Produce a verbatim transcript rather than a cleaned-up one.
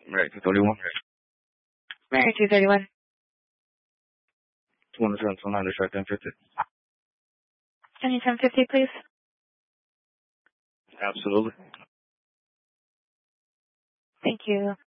Right, two thirty-one. Right, two thirty-one. twenty-seven twenty-nine, just right ten fifty. twenty-seven fifty, please. Absolutely. Thank you.